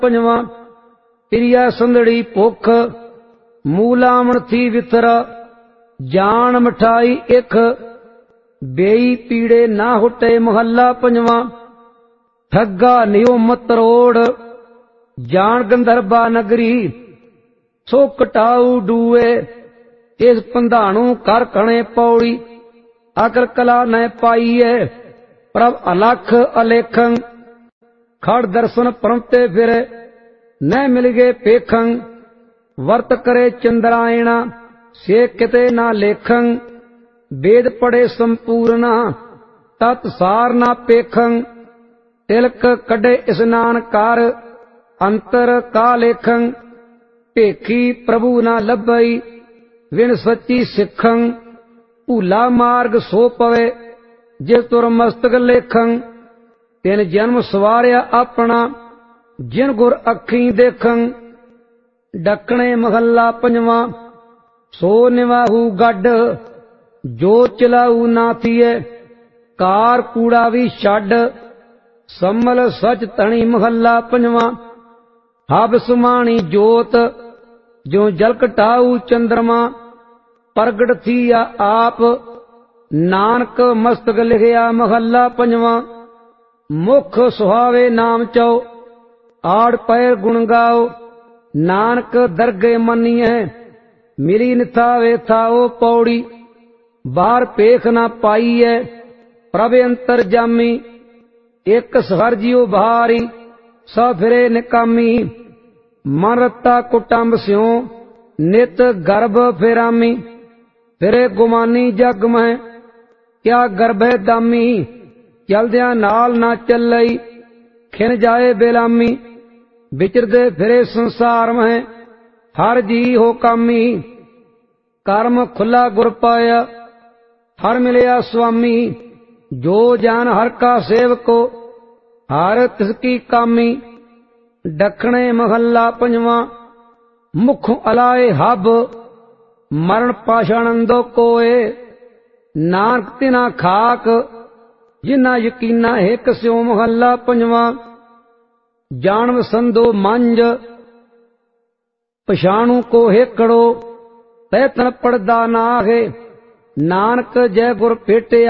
पंजवा प्रिया संदड़ी भुख मूलामण थी वितर जान मिठाई इख बेई पीड़े ना हुटे। महला पंजवा ठग्गा नियो मत रोड़ जान गंधर्बा नगरी सो कटाऊ डूए। इस पंधाणु कर कणे पौड़ी अकल कला न पाईए। प्रभ अलख अलेखं खड़ दर्शन परमते फिरे न मिल गए पेखं। वर्त करे चंद्रायणा से किते ना लेखं। वेद पढ़े संपूर्ण तत्सार ना पेखं। तिलक कढ़े स्नान कर अंतर का लेखं। भेखी प्रभु ना लभई विण सच्ची सिखं। भूला मार्ग सो पवे जिस तुर मस्तक लेखं। तिन जन्म सवारिया अपना जिन गुर अखी देखं। डकणे महला पंजवा सो निवाहू गड जो चलाऊ ना थिए। कार कूड़ा भी छड सम्मल सच तणी। महला पंजवा हब सुमाणी जोत जो जल कटाऊ चंद्रमा। प्रगट थी या आप नानक मस्तक लिखिया। महला पंजवा मुख सुहावे नाम चौ आड़ पैर गुण गाओ। नानक दरगे मनिए मिली निथावे थाओ। पौड़ी बाहर पेख ना पाई है प्रभ अंतर जामी। एक सफर जियो भारी स फिरे निकामी। मन रत्ता कुटुंब स्यों नित गर्भ फिरामी। फिरे गुमानी जग में क्या गर्भ है दामी। चलदिया नाल ना चलई खिन जाए बेलामी। विचरदे फिरे संसार में हर जी हो कामी। कर्म खुला गुर पाया हर मिलया स्वामी। जो जान हर का सेवको हर तिसकी कामी। दखणे महला पंजवा मुख अलाए हब मरण पाषाणंदो कोए। नानक तिना खाक जिन्ना यकीना हिक स्यों। महला पंजवा जान संदो मंज पछाणु को हेकड़ो तैतन पड़दा नाहे। नानक जय गुर भेटे